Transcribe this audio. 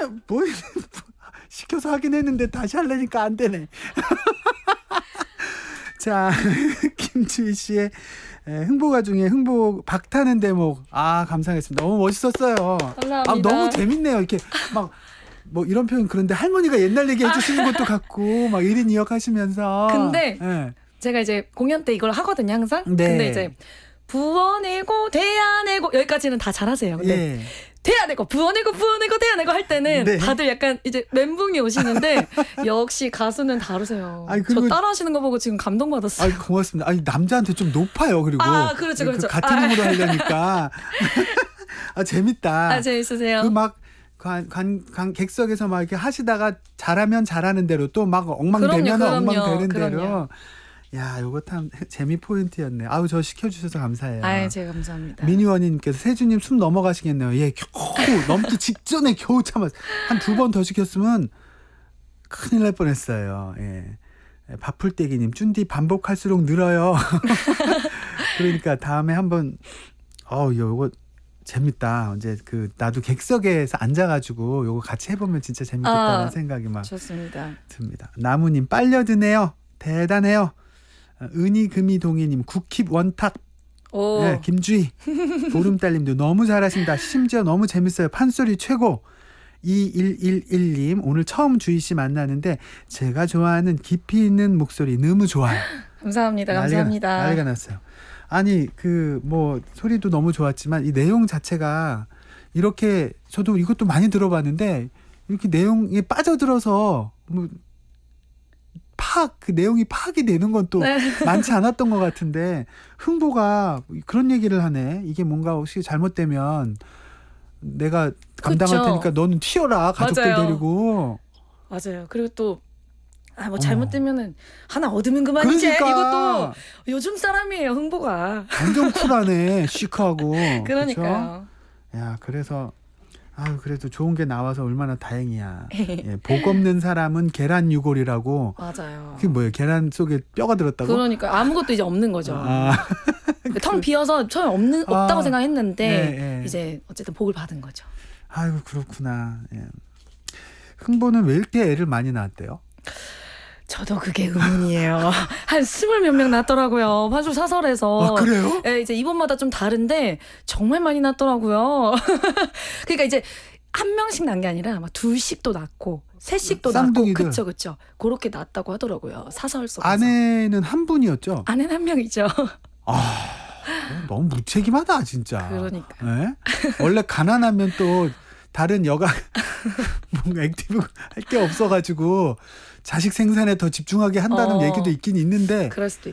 뭐 시켜서 하긴 했는데 다시 하려니까 안 되네. 자, 김주희 씨의 흥보가 중에 흥보 박타는 대목 감상했습니다. 너무 멋있었어요. 감사합니다. 너무 재밌네요. 이렇게 막 뭐 이런 표현 그런데 할머니가 옛날 얘기 해주시는 것도 같고 막 1인 2역 하시면서. 근데 제가 이제 공연 때 이걸 하거든요 항상. 네. 근데 이제 부어내고 대야내고 여기까지는 다 잘하세요. 근데 대야내고 부어내고 대야내고 할 때는 다들 약간 이제 멘붕이 오시는데 역시 가수는 다르세요. 저 따라하시는 거 보고 지금 감동받았어요. 고맙습니다. 남자한테 좀 높아요. 그리고 그렇죠. 같은 힘으로 하려니까. 재밌다. 재밌으세요. 그 막 객석에서 막 이렇게 하시다가 잘하면 잘하는 대로 또 막 엉망되면 엉망되는 대로. 야, 요거 참 재미 포인트였네. 저 시켜주셔서 감사해요. 제가 감사합니다. 미니원님께서 세주님 숨 넘어가시겠네요. 겨우 넘기 직전에 겨우 참았어요. 한 2번 더 시켰으면 큰일 날 뻔했어요. 밥풀떼기님, 쭌디 반복할수록 늘어요. 그러니까 다음에 한번 요거 재밌다. 이제 나도 객석에서 앉아가지고 요거 같이 해보면 진짜 재밌겠다는 생각이 막 좋습니다. 듭니다. 나무님 빨려드네요. 대단해요. 은희금이동희님 국힙 원탁. 김주희 보름달님도 너무 잘하신다. 심지어 너무 재밌어요. 판소리 최고. 2111님 오늘 처음 주희씨 만나는데 제가 좋아하는 깊이 있는 목소리 너무 좋아요. 감사합니다. 감사합니다. 난리가 났어요. 뭐 소리도 너무 좋았지만 이 내용 자체가 이렇게 저도 이것도 많이 들어봤는데 이렇게 내용에 빠져들어서 그 내용이 파악이 되는 건 또 많지 않았던 것 같은데 흥보가 그런 얘기를 하네. 이게 뭔가 혹시 잘못되면 내가 감당할 테니까 너는 튀어라 가족들 맞아요. 데리고. 맞아요. 그리고 또 뭐 잘못되면은 하나 얻으면 그만이지. 이것도 요즘 사람이에요 흥보가. 완전 쿨하네. 시크하고. 그러니까요. 야, 그래서 그래도 좋은 게 나와서 얼마나 다행이야. 복 없는 사람은 계란 유골이라고. 맞아요. 그게 뭐예요? 계란 속에 뼈가 들었다고? 그러니까 아무것도 이제 없는 거죠. 텅 비어서 처음에 없다고 생각했는데 이제 어쨌든 복을 받은 거죠. 아이고 그렇구나. 흥보는 왜 이렇게 애를 많이 낳았대요? 저도 그게 의문이에요. 한 20몇 명 낳았더라고요. 판소 사설에서. 그래요? 이제 이번마다 좀 다른데 정말 많이 낳았더라고요. 그러니까 이제 한 명씩 낳은 게 아니라 막 2씩도 낳고 3씩도 낳고 그쵸. 그렇게 낳았다고 하더라고요. 사설 속에서. 아내는 한 분이었죠? 아내는 한 명이죠. 너무 무책임하다 진짜. 그러니까. 원래 가난하면 또 다른 여가 뭔가 액티브 할 게 없어가지고 자식 생산에 더 집중하게 한다는 얘기도 있긴 있는데 그럴 수도